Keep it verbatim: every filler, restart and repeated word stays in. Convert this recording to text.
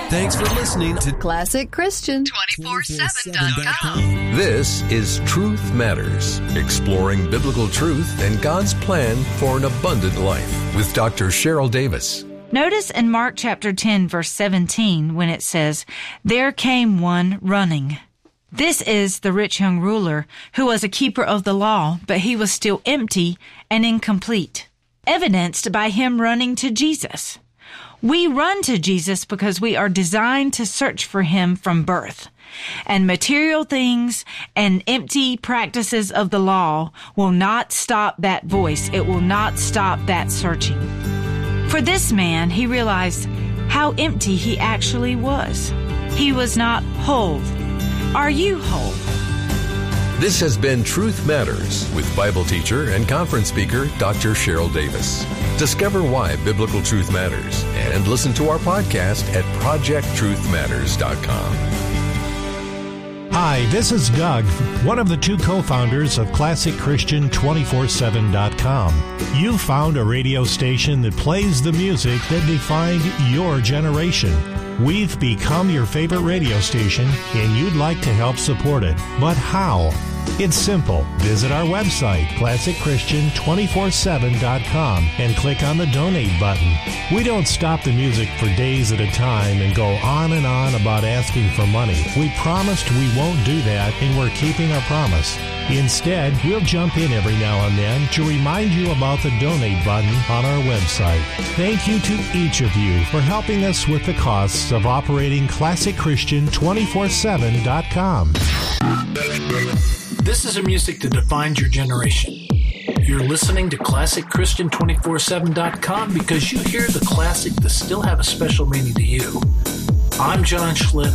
Thanks for listening to Classic Christian twenty-four seven dot com. This is Truth Matters, exploring biblical truth and God's plan for an abundant life with Doctor Cheryl Davis. Notice in Mark chapter ten, verse seventeen, when it says, "There came one running." This is the rich young ruler who was a keeper of the law, but he was still empty and incomplete, evidenced by him running to Jesus. We run to Jesus because we are designed to search for him from birth. And material things and empty practices of the law will not stop that voice. It will not stop that searching. For this man, he realized how empty he actually was. He was not whole. Are you whole? This has been Truth Matters with Bible teacher and conference speaker Doctor Cheryl Davis. Discover why biblical truth matters and listen to our podcast at project truth matters dot com. Hi, this is Doug, one of the two co-founders of Classic Christian twenty-four seven dot com. You found a radio station that plays the music that defined your generation. We've become your favorite radio station, and you'd like to help support it. But how? It's simple. Visit our website, classic christian twenty-four seven dot com, and click on the donate button. We don't stop the music for days at a time and go on and on about asking for money. We promised we won't do that, and we're keeping our promise. Instead, we'll jump in every now and then to remind you about the donate button on our website. Thank you to each of you for helping us with the costs of operating classic christian twenty-four seven dot com. This is the music that defines your generation. You're listening to classic christian twenty-four seven dot com because you hear the classic that still have a special meaning to you. I'm John Schlitt,